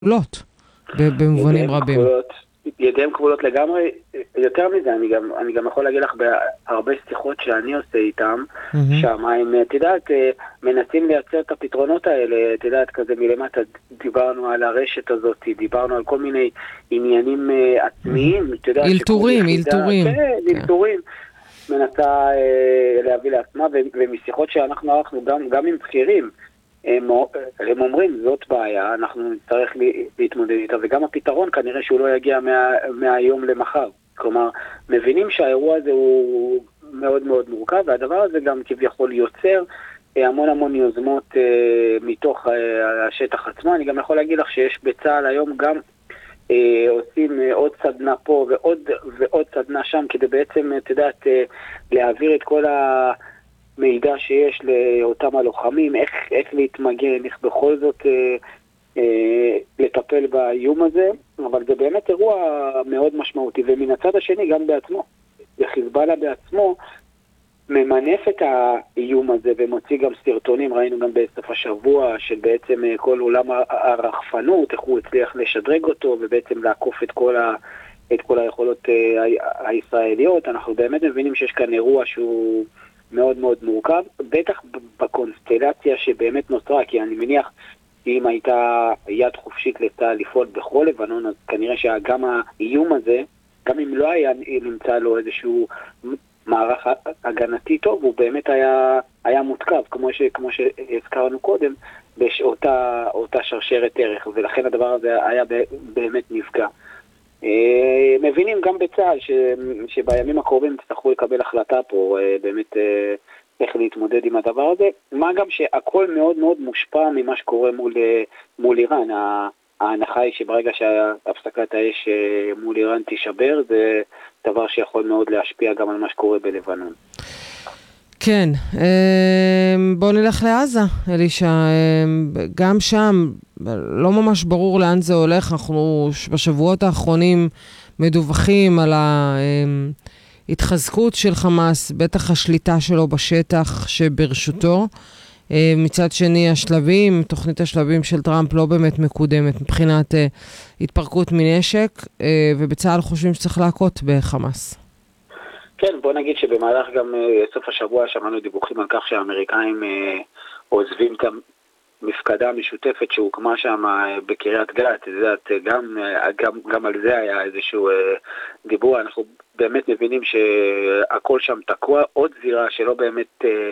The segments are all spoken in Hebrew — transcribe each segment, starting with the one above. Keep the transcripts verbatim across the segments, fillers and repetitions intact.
כבולות, במובנים רבים. ידיהם כבולות לגמרי. יותר מזה, אני גם, אני גם יכול להגיד לך בהרבה שיחות שאני עושה איתם, שם הם, תדעת, מנסים לייצר את הפתרונות האלה, תדעת, כזה מלמטה, דיברנו על הרשת הזאת, דיברנו על כל מיני עניינים עצמיים, תדעת, אילתורים, אילתורים. כן, אילתורים. מנסה להביא לעצמה, ומשיחות שאנחנו ערכנו גם, גם עם בכירים, הם, הם אומרים, זאת בעיה, אנחנו נצטרך להתמודד איתה, וגם הפתרון כנראה שהוא לא יגיע מה, מהיום למחר. כלומר, מבינים שהאירוע הזה הוא מאוד מאוד מורכב, והדבר הזה גם כביכול יוצר המון המון יוזמות אה, מתוך אה, השטח עצמו. אני גם יכול להגיד לך שיש בצה"ל היום גם אה, עושים אה, עוד סדנה פה ועוד, ועוד סדנה שם, כדי בעצם, את יודעת, אה, להעביר את כל ה... מידע שיש לאותם הלוחמים, איך, איך להתמגן, איך בכל זאת אה, אה, לטפל באיום הזה, אבל זה באמת אירוע מאוד משמעותי, ומן הצד השני גם בעצמו, וחיזבאללה בעצמו ממנף את האיום הזה ומוציא גם סרטונים, ראינו גם בסוף השבוע של בעצם כל עולם הרחפנות, איך הוא הצליח לשדרג אותו ובעצם לעקוף את כל, ה, את כל היכולות אה, הישראליות. אנחנו באמת מבינים שיש כאן אירוע שהוא מאוד מאוד מורכב, בטח בקונסטלציה שבאמת נוצרה, כי אני מניח שאם הייתה יד חופשית לצה"ל לפעול בכל לבנון, אז כנראה שגם האיום הזה, גם אם לא היה נמצא לו איזשהו מערך הגנתי טוב, הוא באמת היה, היה מותקף, כמו, ש, כמו שהזכרנו קודם, באותה אותה שרשרת ערך, ולכן הדבר הזה היה באמת נפגע. מבינים גם בצה"ל ש, שבימים הקרובים תצטרכו לקבל החלטה פה באמת איך להתמודד עם הדבר הזה, מה גם שהכל מאוד מאוד מושפע ממה שקורה מול, מול איראן. ההנחה היא שברגע שהפסקת האש מול איראן תישבר, זה דבר שיכול מאוד להשפיע גם על מה שקורה בלבנון. כן, בואו נלך לעזה, אלישע. גם שם לא ממש ברור לאן זה הולך. אנחנו בשבועות האחרונים מדווחים על ההתחזקות של חמאס, בטח השליטה שלו בשטח שברשותו. מצד שני, השלבים, תוכנית השלבים של טראמפ לא באמת מקודמת מבחינת התפרקות מנשק, ובצה"ל חושבים שצריך להכות בחמאס. כן, בוא נגיד שבמהלך גם סוף השבוע שמענו דיווחים על כך שהאמריקאים אה, עוזבים את המפקדה המשותפת שהוקמה שם אה, בקריית גת. גם, גם, גם על זה היה איזשהו אה, דיבור. אנחנו באמת מבינים שהכל שם תקוע, עוד זירה שלא באמת אה,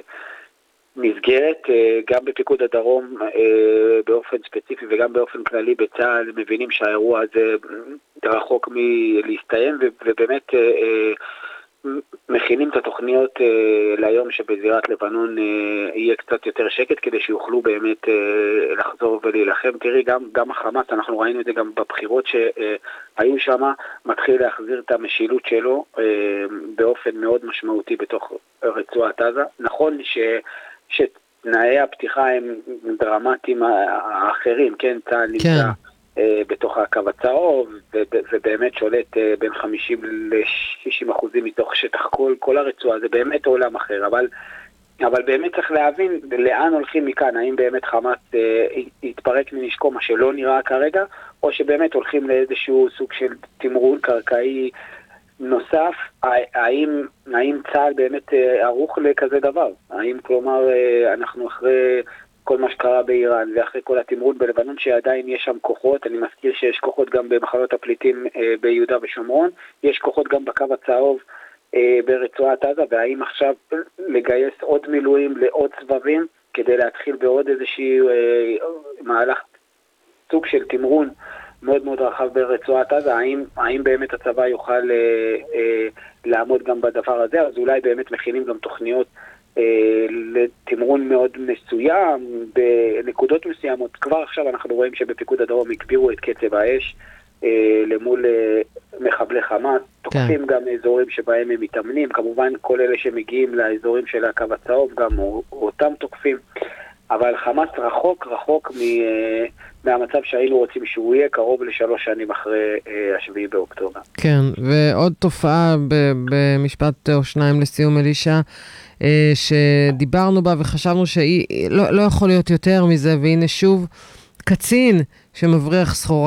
נסגרת, אה, גם בפיקוד הדרום אה, באופן ספציפי וגם באופן כללי בצה"ל, מבינים שהאירוע הזה רחוק מלהסתיים, ובאמת אה, אה, מכינים את התוכניות אה, ליום שבזירת לבנון אה, יהיה קצת יותר שקט, כדי שיוכלו באמת אה, לחזור ולהילחם. תראי, גם, גם החמאס, אנחנו ראינו את זה גם בבחירות שהיו אה, שם, מתחיל להחזיר את המשילות שלו אה, באופן מאוד משמעותי בתוך רצועת עזה. נכון ש, שתנאי הפתיחה הם דרמטיים האחרים, כן, צה"ל נמצא בתוך הקו הצהוב, ובאמת שולט בין חמישים ל-שישים אחוזים מתוך שטח כל, כל הרצועה. זה באמת עולם אחר, אבל, אבל באמת צריך להבין לאן הולכים מכאן. האם באמת חמאס אה, יתפרק מנשקו, מה שלא נראה כרגע, או שבאמת הולכים לאיזשהו סוג של תמרון קרקעי נוסף. האם, האם צה"ל באמת אה, ערוך לכזה דבר? האם כלומר אה, אנחנו אחרי כל מה שקרה באיראן, ואחרי כל התמרון בלבנון שעדיין יש שם כוחות, אני מזכיר שיש כוחות גם במחנות הפליטים אה, ביהודה ושומרון, יש כוחות גם בקו הצהוב אה, ברצועת עזה, והאם עכשיו לגייס עוד מילואים לעוד סבבים, כדי להתחיל בעוד איזשהו אה, מהלך סוג של תמרון מאוד מאוד רחב ברצועת עזה, האם, האם באמת הצבא יוכל אה, אה, לעמוד גם בדבר הזה? אז אולי באמת מכינים גם תוכניות לתמרון מאוד מסוים בנקודות מסוימות. כבר עכשיו אנחנו רואים שבפיקוד הדרום הקבירו את קצב האש למול מחבלי חמאס, תוקפים גם אזורים שבהם הם מתאמנים, כמובן כל אלה שמגיעים לאזורים של הקו הצהוב גם אותם תוקפים, אבל חמאס רחוק רחוק מהמצב שהיינו רוצים שהוא יהיה, קרוב לשלוש שנים אחרי השביעי באוקטובר. כן, ועוד תופעה במשפט או שניים לסיום, אלישע, שדיברנו בה וחשבנו שלא לא יכול להיות יותר מזה, והנה שוב קצין שמבריח סחורה